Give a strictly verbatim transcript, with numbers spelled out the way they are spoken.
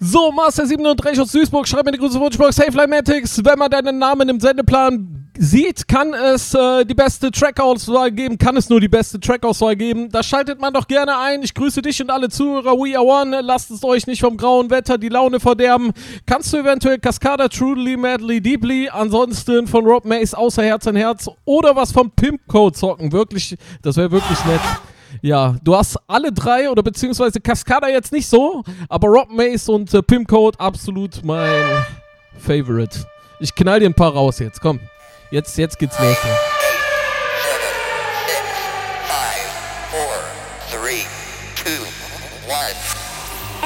So, Master siebenunddreißig aus Duisburg, schreib mir die große Wunschbox, Hey Flymatics. Wenn man deinen Namen im Sendeplan sieht, kann es äh, die beste Track-Auswahl geben, kann es nur die beste Track-Auswahl geben. Da schaltet man doch gerne ein. Ich grüße dich und alle Zuhörer. We are one. Lasst es euch nicht vom grauen Wetter die Laune verderben. Kannst du eventuell Cascada, Truly, Madly, Deeply, ansonsten von Rob Mace, außer Herz an Herz oder was vom Pimp Code zocken. Wirklich, das wäre wirklich nett. Ja, du hast alle drei oder beziehungsweise Cascada jetzt nicht so, aber Rob Mace und äh, Pimp Code absolut mein Favorite. Ich knall dir ein paar raus jetzt, komm. Jetzt, jetzt geht's los.